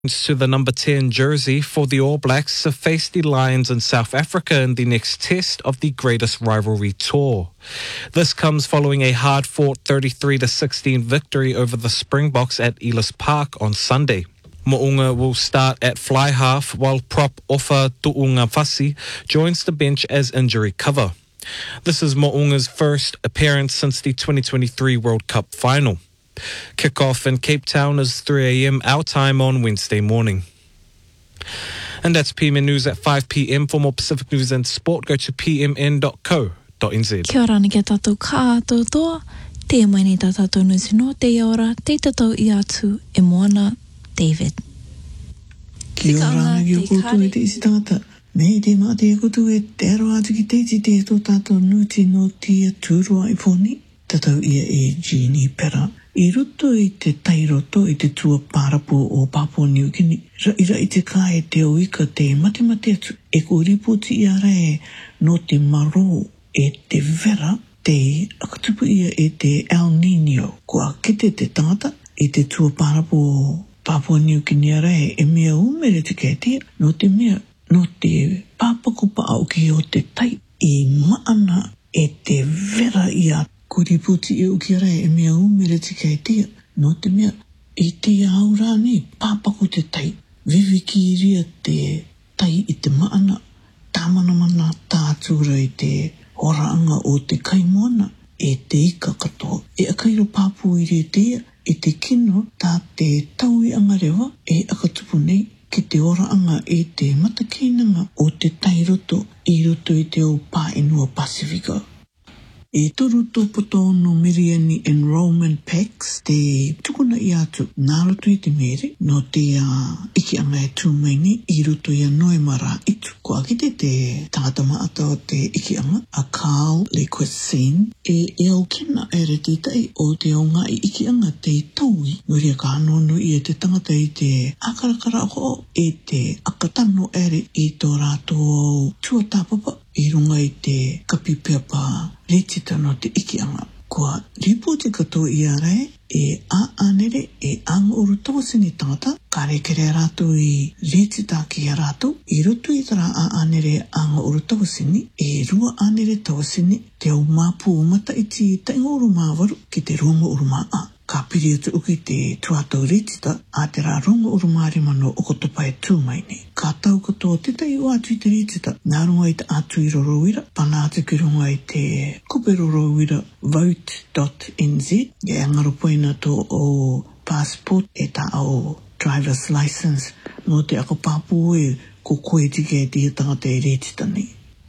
To the number 10 jersey for the All Blacks to face the Lions in South Africa in the next test of the greatest rivalry tour. This comes following a hard-fought 33-16 victory over the Springboks at Ellis Park on Sunday. Mo'unga will start at fly half while prop Ofa Tu'ungafasi joins the bench as injury cover. This is Mo'unga's first appearance since the 2023 World Cup final. Kick-off in Cape Town is 3 a.m. our time on Wednesday morning. And that's PMN News at 5 p.m. For more Pacific news and sport, go to pmn.co.nz. Kia ora ni kia tātou ka ātou toa, te mai ni tā tātou nusi no te ora, te tātou I atu e moana David. Kia ora ni kia koutou e te isi tangata. Me te maa te koutou e te aro atu ki te iti te tō tātou nuti no tia tūrua I pōni. Tātou ia e Jeannie Pera. I roto I te tairoto I te tua pārapo o Papua New Guinea. Ira I te kā e te oika te mate atu. E ko ripoti I ara e no te maro e te vera te akatupu ia e te El Nino. Kua kete te tangata I te tua pārapo o Papua New Guinea ara e mea umere te kei tia. No te mea, no te pāpako pa au ki o te tai I maana e te vera I a ko ripoti e uki ara e mea umere te kei tia. No te mea, I te aura ni, pāpako te tai. Viviki ria te tai I te maana. Tāmana mana tātura I te oraanga o te kaimoana. E te ika katoa. E akairo pāpu I ria tia. I te kino tā te taui angarewa. E akatupu nei. Ki te oraanga e te matakinanga o te tairoto. I roto I te o Pāinua Pasifika. E toru tōpoto no Miriani Enrollment Packs te tukuna I atu nā roto I te mere no te iki anga e tūmaini I roto I a noe mara itu. Ko akite te tangata maata o te iki anga a Carl Le Cuisine e au kina ere te tai o te o ngā I iki anga te taui nuri a ka anono I te tangata I te akarakara ho e te akatano ere I tō rātou tua tāpapa I runga I te kapipeapa retita no te ikianga. Kua ripoti katoa I arae e aanere e anga uru tawasini tangata ka rekere rātou I retita ki a rātou I roto I tara aanere anga uru tawasini e rua aanere tawasini te au māpu umata iti tainga uru māwaru ki te runga uru maa. Ka piri atu uki te tuatau retita a te rā runga uru mārima no okotopa e tūmaini. Ka tau katoa te tai o atu I te retita. Nā runga I te atu I rorowira. Pana atu ki runga I te kupe rorowira vote.nz. E angaropoina tō o passport e tā o driver's license. No te ako pāpū e ko koe tike e te tangata e retita nei.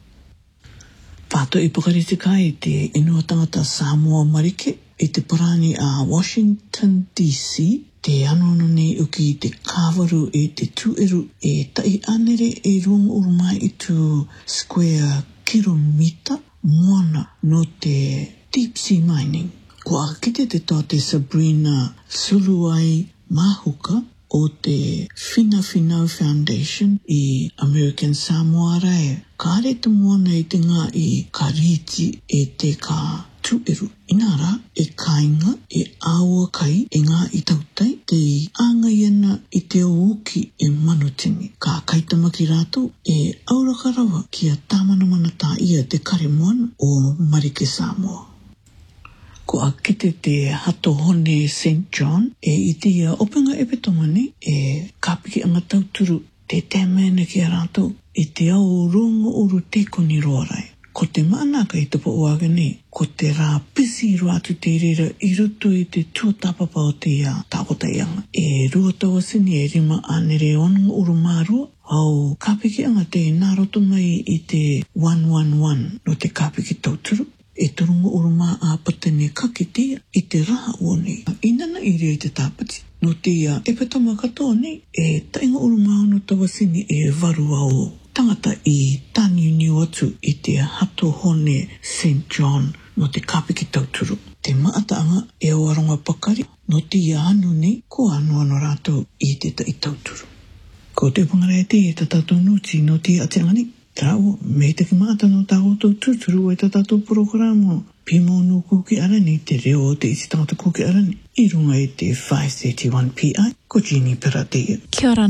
Pāto I pakarite kai te inua tangata Samoa Marike. I te parani a Washington, D.C., te anono nei uki te kāwaru e te tueru e tai anere e runga urumai I tu square kilomita moana no te deep sea mining. Ko akite te toa te Sabrina Suluai Mahuka o te Finau Foundation I American Samoa Rae. Ka are te moana I te ngā I Kariti e te ka tueru. Inara e kāinga e aua kai e ngā I tautai te anga iana I te uki e manutini. Ka kaitamaki rātou e aurakarawa ki a tāmanamana tā ia te kare moana o Marike Samoa. Ko a kite te hato hone St. John e I te ia openga epetongani e kāpiki anga tauturu te tēmene ki a rātou I te au rongo oru te koni roarai. Ko te mānaka I tapa oagani, ko te rā pisi rua atu te reira I roto I te tuatapapa o te tāpotaianga. E rua tawasini e rima anere onunga uru mārua, au kāpiki anga te nāroto mai I te 111 no te kāpiki tauturu. E turunga uru mā a patene kakitea I te rā uoni. Inana I rea I te tāpati. No te epetama katoa nei, e tainga uru mā no tawasini e varua o tangata I tani niu atu I te hato hone St. John no te kāpiki tauturu. Te maataanga e o aronga pakari no te anu nei ko anu rātou I te tai tauturu. Ko te pangare te e tātou nuti no te ateangani. Tāo, me te ki maata no tāo tau tūturu e tātou programo Pimo no kuki arani te reo o te isi tangata kuki arani. I runga e te 531 PI, ko Jeannie Peratea. Kia ora